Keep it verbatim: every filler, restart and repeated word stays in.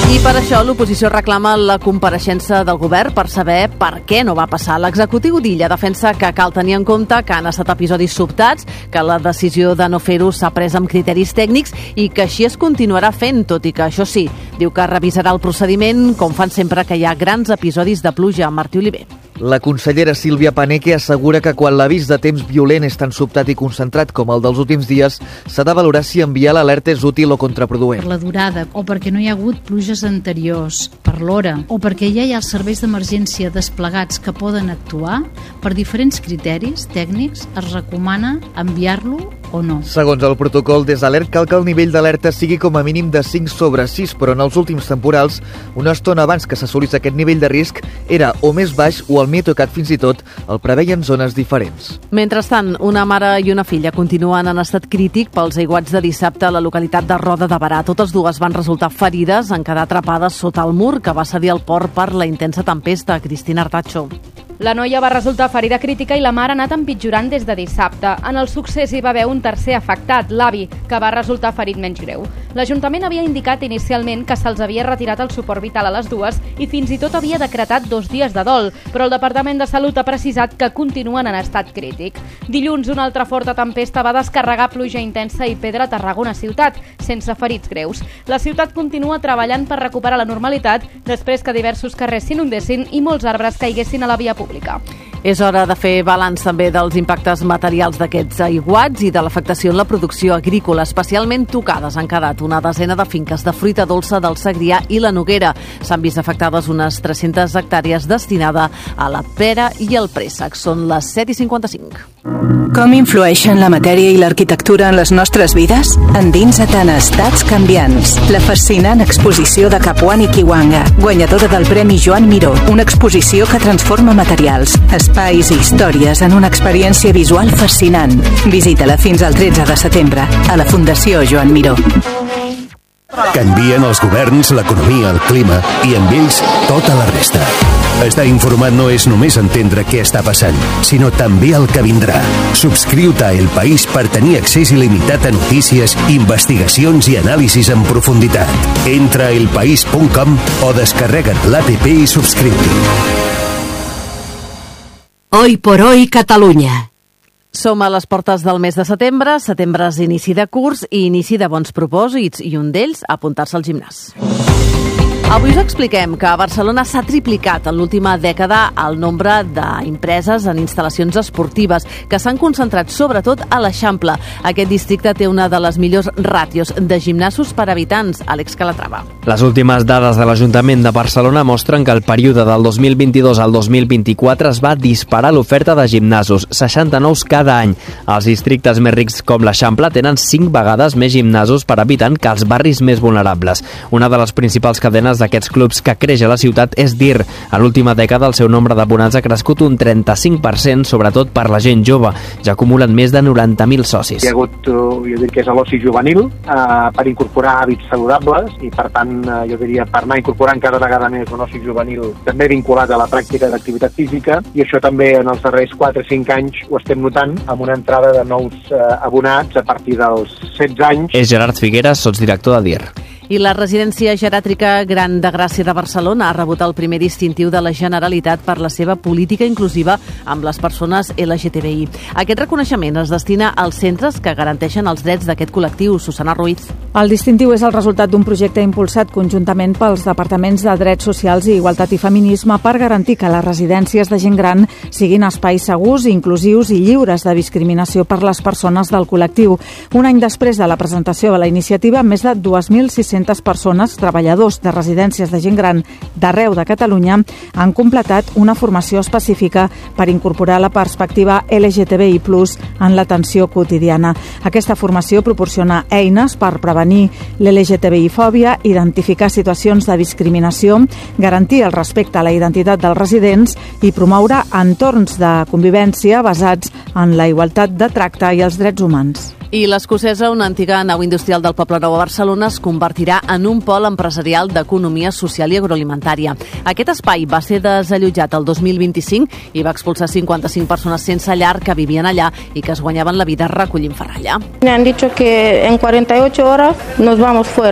I per això l'oposició reclama la compareixença del govern per saber per què no va passar. L'executiu d'Illa defensa que cal tenir en compte que han estat episodis sobtats, que la decisió de no fer-ho s'ha pres amb criteris tècnics i que així es continuarà fent, tot i que això sí, diu que revisarà el procediment com fan sempre que hi ha grans episodis de pluja. Martí Oliver. La consellera Sílvia Paneque assegura que quan l'avís de temps violent és tan sobtat i concentrat com el dels últims dies, s'ha de valorar si enviar l'alerta és útil o contraproduent. Per la durada, o perquè no hi ha hagut pluges anteriors, per l'hora, o perquè ja hi ha els serveis d'emergència desplegats que poden actuar, per diferents criteris tècnics es recomana enviar-lo o no. Segons el protocol des d'Alert, cal que el nivell d'alerta sigui com a mínim de cinc sobre sis, però en els últims temporals, una estona abans que s'assolís aquest nivell de risc, era o més baix o el Meteocat fins i tot el preveien zones diferents. Mentrestant, una mare i una filla continuen en estat crític pels aiguats de dissabte a la localitat de Roda de Berà. Totes dues van resultar ferides en quedar atrapades sota el mur que va cedir el port per la intensa tempesta. Cristina Artacho. La noia va resultar ferida crítica i la mare ha anat empitjorant des de dissabte. En el succés hi va haver un tercer afectat, l'avi, que va resultar ferit menys greu. L'Ajuntament havia indicat inicialment que se'ls havia retirat el suport vital a les dues i fins i tot havia decretat dos dies de dol, però el Departament de Salut ha precisat que continuen en estat crític. Dilluns, una altra forta tempesta va descarregar pluja intensa i pedra a Tarragona ciutat, sense ferits greus. La ciutat continua treballant per recuperar la normalitat després que diversos carrers s'inundessin i molts arbres caiguessin a la via pública. És hora de fer balanç també dels impactes materials d'aquests aiguats i de l'afectació en la producció agrícola. Especialment tocades han quedat una desena de finques de fruita dolça del Segrià i la Noguera. S'han vist afectades unes tres-centes hectàrees destinada a la pera i el préssec. Són les set i cinquanta-cinc. Com influeixen la matèria i l'arquitectura en les nostres vides? Endinsa't en Estats canviants, la fascinant exposició de Capuán i Kiwanga, guanyadora del Premi Joan Miró, una exposició que transforma materials, espais i històries en una experiència visual fascinant. Visita-la fins al tretze de setembre a la Fundació Joan Miró. Canvien els governs, l'economia, el clima i amb ells tota la resta. Estar informat no és només entendre què està passant, sinó també el que vindrà. Subscriu-te a El País per tenir accés il·limitat a notícies, investigacions i anàlisis en profunditat. Entra a elpaís punt com o descarrega't l'app i subscriu-t'hi. Hoy por hoy Catalunya. Som a les portes del mes de setembre. Setembre és inici de curs i inici de bons propòsits, i un d'ells, apuntar-se al gimnàs. Avui us expliquem que a Barcelona s'ha triplicat en l'última dècada el nombre d'empreses en instal·lacions esportives que s'han concentrat sobretot a l'Eixample. Aquest districte té una de les millors ràtios de gimnasos per habitants. Àlex Calatrava. Les últimes dades de l'Ajuntament de Barcelona mostren que el període del dos mil vint-i-dos al dos mil vint-i-quatre es va disparar l'oferta de gimnasos, seixanta-nou cada any. Els districtes més rics com l'Eixample tenen cinc vegades més gimnasos per habitant que els barris més vulnerables. Una de les principals cadenes d'aquests clubs que creix a la ciutat és D I R. A l'última dècada el seu nombre d'abonats ha crescut un trenta-cinc per cent, sobretot per la gent jove. Ja acumulen més de noranta mil socis. Hi ha hagut, jo diria que és l'oci juvenil, eh, per incorporar hàbits saludables i, per tant, eh, jo diria per anar incorporant cada vegada més un oci juvenil també vinculat a la pràctica d'activitat física, i això també en els darrers quatre o cinc anys ho estem notant amb una entrada de nous eh, abonats a partir dels setze anys. És Gerard Figueres, sotsdirector de D I R. I la residència geriàtrica Gran de Gràcia de Barcelona ha rebut el primer distintiu de la Generalitat per la seva política inclusiva amb les persones L G T B I. Aquest reconeixement es destina als centres que garanteixen els drets d'aquest col·lectiu. Susana Ruiz. El distintiu és el resultat d'un projecte impulsat conjuntament pels Departaments de Drets Socials i Igualtat i Feminisme per garantir que les residències de gent gran siguin espais segurs, inclusius i lliures de discriminació per les persones del col·lectiu. Un any després de la presentació de la iniciativa, més de dos mil sis-centes persones, treballadors de residències de gent gran d'arreu de Catalunya, han completat una formació específica per incorporar la perspectiva L G T B I plus, en l'atenció quotidiana. Aquesta formació proporciona eines per prevenir l'L G T B I fòbia, identificar situacions de discriminació, garantir el respecte a la identitat dels residents i promoure entorns de convivència basats en la igualtat de tracte i els drets humans. I l'Escocesa, una antiga nau industrial del Poble Nou a Barcelona, es convertirà en un pol empresarial d'economia social i agroalimentària. Aquest espai va ser desallotjat el dos mil vint-i-cinc i va expulsar cinquanta-cinc persones sense llar que vivien allà i que es guanyaven la vida recollint ferralla. Me han dicho que en cuarenta y ocho horas nos vamos fuera.